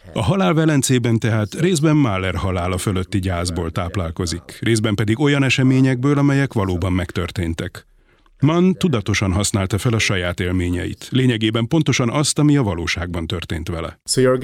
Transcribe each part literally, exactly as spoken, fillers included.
A halál Velencében tehát részben Mahler halála fölötti gyászból táplálkozik, részben pedig olyan eseményekből, amelyek valóban megtörténtek. Mann tudatosan használta fel a saját élményeit, lényegében pontosan azt, ami a valóságban történt vele.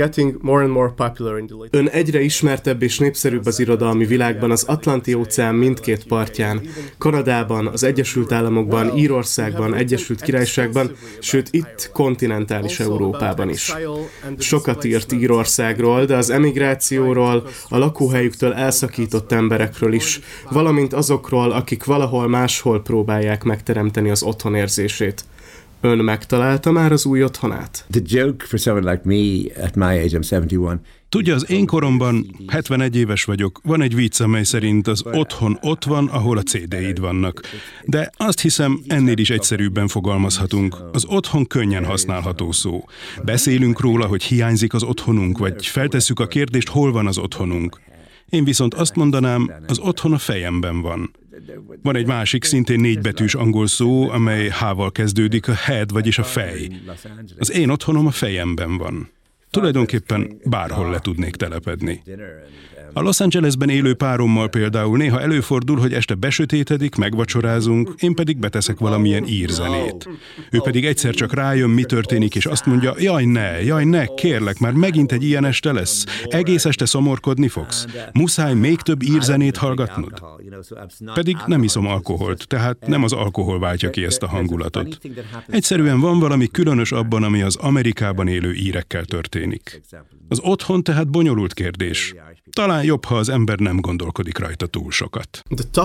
Ön egyre ismertebb és népszerűbb az irodalmi világban az Atlanti-óceán mindkét partján, Kanadában, az Egyesült Államokban, Írországban, Egyesült Királyságban, sőt itt kontinentális Európában is. Sokat írt Írországról, de az emigrációról, a lakóhelyüktől elszakított emberekről is, valamint azokról, akik valahol máshol próbálják megteremteni az otthonérzését. Ön megtalálta már az új otthonát? The joke for someone like me at my age, I'm seventy-one. Tudja, az én koromban, hetvenegy éves vagyok, van egy vicc, amely szerint az otthon ott van, ahol a cé dé-id vannak. De azt hiszem, ennél is egyszerűbben fogalmazhatunk. Az otthon könnyen használható szó. Beszélünk róla, hogy hiányzik az otthonunk, vagy feltesszük a kérdést, hol van az otthonunk. Én viszont azt mondanám, az otthon a fejemben van. Van egy másik, szintén négybetűs angol szó, amely H-val kezdődik, a head, vagyis a fej. Az én otthonom a fejemben van. Tulajdonképpen bárhol le tudnék telepedni. A Los Angelesben élő párommal például néha előfordul, hogy este besötétedik, megvacsorázunk, én pedig beteszek valamilyen írzenét. Ő pedig egyszer csak rájön, mi történik, és azt mondja, jaj ne, jaj ne, kérlek, már megint egy ilyen este lesz. Egész este szomorkodni fogsz. Muszáj még több írzenét hallgatnod. Pedig nem iszom alkoholt, tehát nem az alkohol váltja ki ezt a hangulatot. Egyszerűen van valami különös abban, ami az Amerikában élő írekkel történik. Az otthon tehát bonyolult kérdés. Talán jobb, ha az ember nem gondolkodik rajta túl sokat.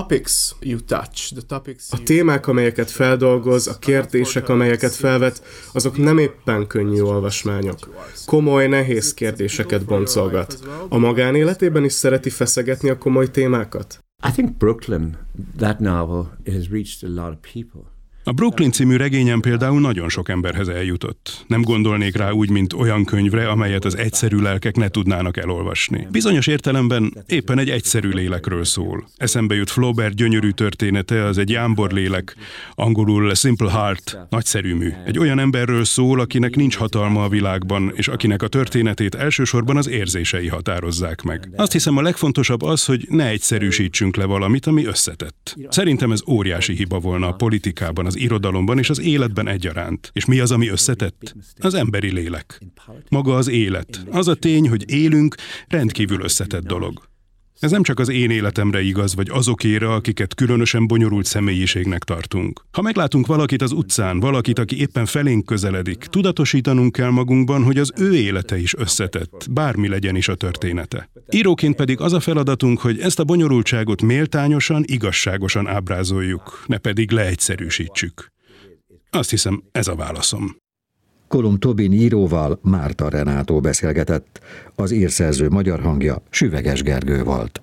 A témák, amelyeket feldolgoz, a kérdések, amelyeket felvet, azok nem éppen könnyű olvasmányok. Komoly, nehéz kérdéseket boncolgat. A magánéletében is szereti feszegetni a komoly témákat? I think Brooklyn, that novel, has reached a lot of people. A Brooklyn című regényem például nagyon sok emberhez eljutott. Nem gondolnék rá úgy, mint olyan könyvre, amelyet az egyszerű lelkek ne tudnának elolvasni. Bizonyos értelemben éppen egy egyszerű lélekről szól. Eszembe jut Flaubert gyönyörű története, az egy jámbor lélek, angolul a Simple Heart, nagyszerű mű. Egy olyan emberről szól, akinek nincs hatalma a világban, és akinek a történetét elsősorban az érzései határozzák meg. Azt hiszem, a legfontosabb az, hogy ne egyszerűsítsünk le valamit, ami összetett. Szerintem ez óriási hiba volna a politikában, az irodalomban és az életben egyaránt. És mi az, ami összetett? Az emberi lélek. Maga az élet. Az a tény, hogy élünk, rendkívül összetett dolog. Ez nem csak az én életemre igaz, vagy azokéra, akiket különösen bonyolult személyiségnek tartunk. Ha meglátunk valakit az utcán, valakit, aki éppen felénk közeledik, tudatosítanunk kell magunkban, hogy az ő élete is összetett, bármi legyen is a története. Íróként pedig az a feladatunk, hogy ezt a bonyolultságot méltányosan, igazságosan ábrázoljuk, ne pedig leegyszerűsítsük. Azt hiszem, ez a válaszom. Kolum Tobin íróval Márta Renátó beszélgetett, az írszerző magyar hangja Süveges Gergő volt.